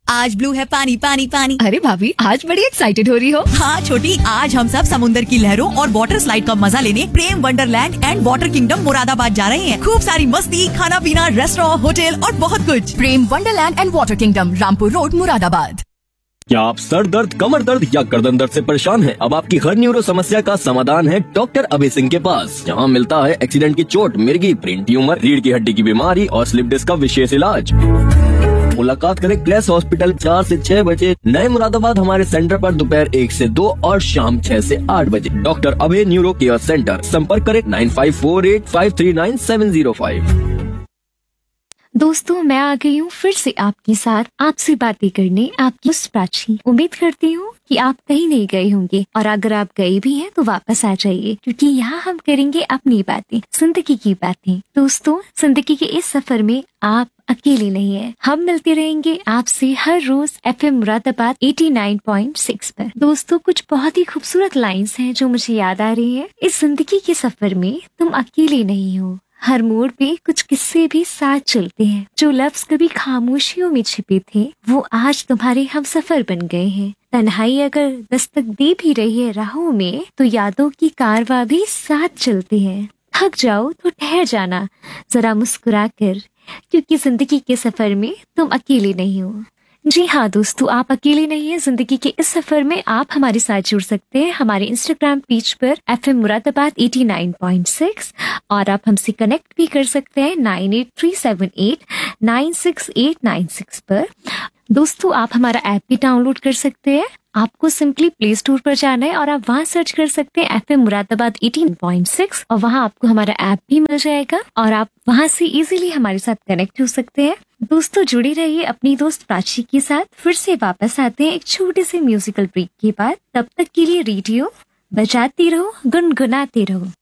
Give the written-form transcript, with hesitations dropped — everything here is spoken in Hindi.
आज ब्लू है पानी पानी पानी। अरे भाभी, आज बड़ी एक्साइटेड हो रही हो। हाँ छोटी, आज हम सब समुंदर की लहरों और वाटर स्लाइड का मजा लेने प्रेम Wonderland and water kingdom Moradabad जा रहे हैं। खूब सारी मस्ती, खाना पीना, रेस्टोरेंट, होटल और बहुत कुछ। प्रेम Wonderland and water kingdom, Rampur road, Moradabad. क्या आप सर दर्द, कमर दर्द या गर्दन दर्द से परेशान हैं? अब आपकी हर न्यूरो समस्या का समाधान है डॉक्टर अभय सिंह के पास, जहां मिलता है एक्सीडेंट की चोट, मिर्गी, ब्रेन ट्यूमर, रीढ़ की हड्डी की बीमारी और स्लिप डिस्क का विशेष इलाज। मुलाकात करें क्लेस हॉस्पिटल 4 से 6 बजे, नए मुरादाबाद हमारे सेंटर पर दोपहर 1 से 2 और शाम 6 से 8 बजे। डॉक्टर अभय न्यूरो केयर सेंटर, संपर्क करें 9548539705। दोस्तों, मैं आ गई हूँ फिर से आपके साथ आपसे बातें करने, आपकी उस प्राची। उम्मीद करती हूँ कि आप कहीं नहीं गए होंगे, और अगर आप गए भी हैं तो वापस आ जाइए, क्योंकि यहाँ हम करेंगे अपनी बातें, जिंदगी की बातें। दोस्तों, जिंदगी के इस सफर में आप अकेले नहीं है। हम मिलते रहेंगे आपसे हर रोज FM मुरादाबाद 89.6 पर। दोस्तों, कुछ बहुत ही खूबसूरत लाइंस हैं जो मुझे याद आ रही है। इस जिंदगी के सफर में तुम अकेले नहीं हो। हर मोड़ पे कुछ किस्से भी साथ चलते हैं। जो लफ्ज कभी खामोशियों में छिपे थे, वो आज तुम्हारे हम सफर बन गए हैं। तन्हाई अगर दस्तक दे भी रही है राहों में, तो यादों की कारवां भी साथ चलते हैं। थक जाओ तो ठहर जाना जरा मुस्कुरा कर, क्योंकि जिंदगी के सफर में तुम अकेले नहीं हो। जी हाँ दोस्तों, आप अकेले नहीं हैं। जिंदगी के इस सफर में आप हमारे साथ जुड़ सकते हैं हमारे इंस्टाग्राम पेज पर FM मुरादाबाद 89.6, और आप हमसे कनेक्ट भी कर सकते हैं 9837896896 पर। दोस्तों, आप हमारा ऐप भी डाउनलोड कर सकते हैं। आपको सिंपली प्ले स्टोर पर जाना है और आप वहाँ सर्च कर सकते हैं FM मुरादाबाद 18.6, और वहाँ आपको हमारा ऐप भी मिल जाएगा और आप वहाँ से इजीली हमारे साथ कनेक्ट हो सकते हैं। दोस्तों, जुड़े रहिए अपनी दोस्त प्राची के साथ। फिर से वापस आते हैं एक छोटे से म्यूजिकल ब्रेक के बाद। तब तक के लिए रेडियो बजाते रहो, गुनगुनाते रहो।